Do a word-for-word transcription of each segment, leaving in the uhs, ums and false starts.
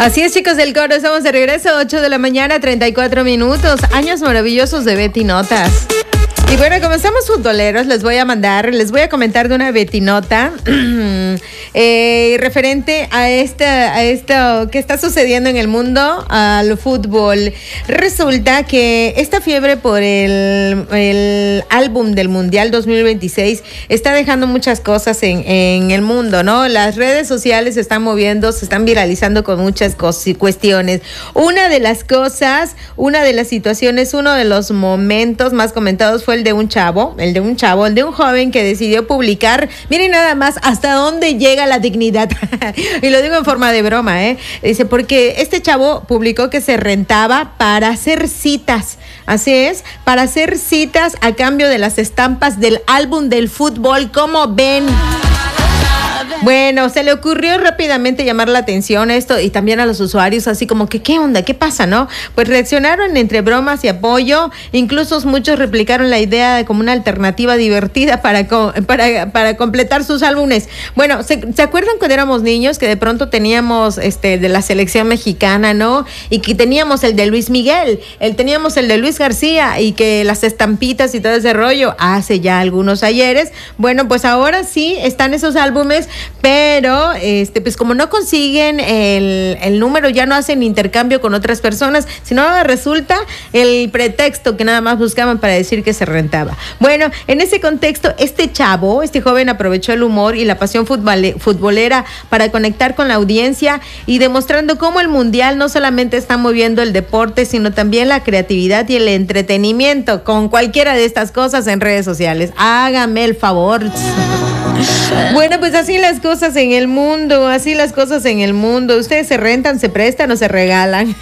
Así es, chicos del coro, estamos de regreso, ocho de la mañana, treinta y cuatro minutos. Años maravillosos de Betty Notas. Y bueno, como estamos futboleros, les voy a mandar, les voy a comentar de una Betty Nota eh, referente a esta, a esto que está sucediendo en el mundo, al fútbol. Resulta que esta fiebre por el, el álbum del Mundial dos mil veintiséis está dejando muchas cosas en, en el mundo, ¿no? Las redes sociales se están moviendo, se están viralizando con muchas cosas y cuestiones. Una de las cosas, una de las situaciones, uno de los momentos más comentados fue el de un chavo, el de un chavo, el de un joven que decidió publicar, miren nada más hasta dónde llega la dignidad, y lo digo en forma de broma, ¿eh? Dice, porque este chavo publicó que se rentaba para hacer citas, así es, para hacer citas a cambio de las estampas del álbum del fútbol, ¿cómo ven? Bueno, se le ocurrió rápidamente llamar la atención a esto y también a los usuarios, así como que, ¿qué onda? ¿Qué pasa, no? Pues reaccionaron entre bromas y apoyo, incluso muchos replicaron la idea como una alternativa divertida para, para, para completar sus álbumes. Bueno, ¿se, ¿se acuerdan cuando éramos niños que de pronto teníamos este de la selección mexicana, ¿no? Y que teníamos el de Luis Miguel, el, teníamos el de Luis García y que las estampitas y todo ese rollo hace ya algunos ayeres? Bueno, pues ahora sí están esos álbumes, pero este pues como no consiguen el, el número, ya no hacen intercambio con otras personas, sino resulta el pretexto que nada más buscaban para decir que se rentaba. Bueno, en ese contexto, este chavo, este joven aprovechó el humor y la pasión futbole, futbolera para conectar con la audiencia y demostrando cómo el mundial no solamente está moviendo el deporte, sino también la creatividad y el entretenimiento con cualquiera de estas cosas en redes sociales. Hágame el favor. Bueno, pues así las cosas en el mundo, así las cosas en el mundo. Ustedes se rentan, se prestan o se regalan.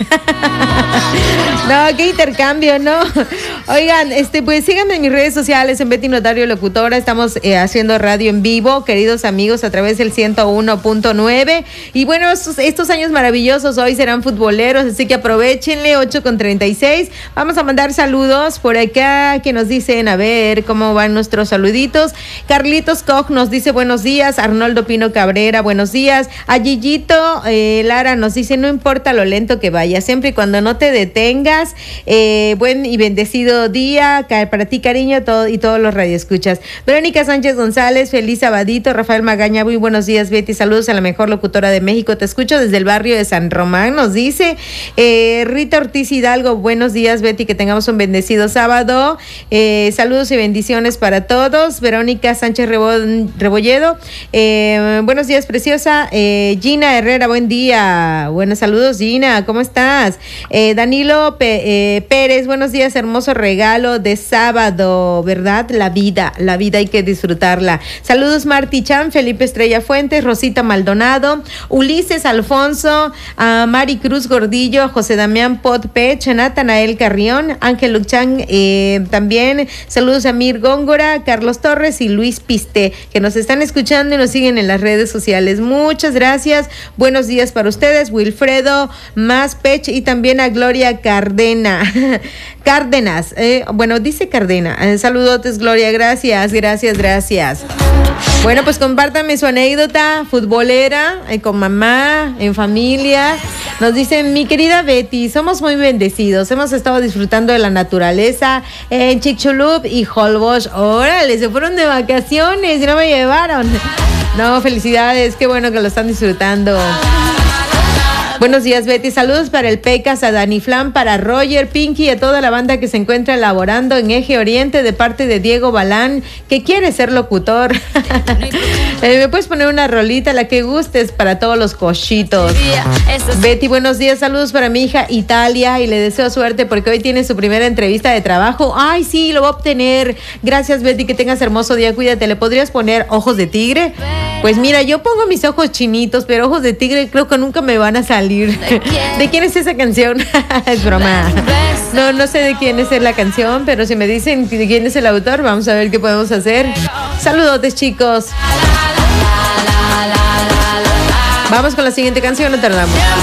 No, qué intercambio, ¿no? Oigan, este, pues síganme en mis redes sociales, en Betty Notario Locutora. Estamos eh, haciendo radio en vivo, queridos amigos, a través del ciento uno punto nueve. Y bueno, estos, estos años maravillosos hoy serán futboleros, así que aprovechenle, ocho con treinta y seis. Vamos a mandar saludos por acá que nos dicen, a ver cómo van nuestros saluditos. Carlitos Koch nos dice buenos días. Arnoldo Pino Cabrera, buenos días. A Gillito eh, Lara nos dice, no importa lo lento que vaya, siempre y cuando no te detengas. Eh, buen y bendecido día para ti, cariño, todo, y todos los radioescuchas. Verónica Sánchez González, feliz sabadito. Rafael Magaña, muy buenos días, Betty, saludos a la mejor locutora de México, te escucho desde el barrio de San Román, nos dice. eh, Rita Ortiz Hidalgo, buenos días, Betty, que tengamos un bendecido sábado. Eh, saludos y bendiciones para todos. Verónica Sánchez Rebo- Rebolledo, eh, buenos días, preciosa. eh, Gina Herrera, buen día, buenos saludos, Gina, ¿cómo estás? eh, Danilo P- eh, Pérez, buenos días, hermoso regalo de sábado, ¿verdad? La vida, la vida hay que disfrutarla. Saludos Marti Chan, Felipe Estrella Fuentes, Rosita Maldonado, Ulises Alfonso, a Mari Cruz Gordillo, José Damián Potpech, Natanael Carrión, Ángel Luchán, eh, también saludos a Mir Góngora, Carlos Torres y Luis Piste, que nos están escuchando y nos siguen en las redes sociales. Muchas gracias, buenos días para ustedes. Wilfredo Maspech y también a Gloria Cardena Cárdenas, eh, bueno, dice Cardena, eh, saludotes Gloria, gracias, gracias, gracias. Bueno, pues compártanme su anécdota futbolera, eh, con mamá, en familia. Nos dicen, mi querida Betty, somos muy bendecidos, hemos estado disfrutando de la naturaleza en Chicxulub y Holbox. Órale, se fueron de vacaciones y no me llevaron. No, felicidades, qué bueno que lo están disfrutando. Buenos días, Betty. Saludos para el Pecas, a Dani Flan, para Roger, Pinky y a toda la banda que se encuentra elaborando en Eje Oriente de parte de Diego Balán, que quiere ser locutor. eh, ¿Me puedes poner una rolita, la que gustes, para todos los cochitos? Betty, buenos días. Saludos para mi hija Italia y le deseo suerte porque hoy tiene su primera entrevista de trabajo. Ay, sí, lo va a obtener. Gracias, Betty. Que tengas hermoso día. Cuídate. ¿Le podrías poner ojos de tigre? Pues mira, yo pongo mis ojos chinitos, pero ojos de tigre creo que nunca me van a salir. ¿De quién, ¿De quién es esa canción? Es broma. No, no sé de quién es la canción, pero si me dicen de quién es el autor, vamos a ver qué podemos hacer. Saludotes, chicos. Vamos con la siguiente canción, no tardamos.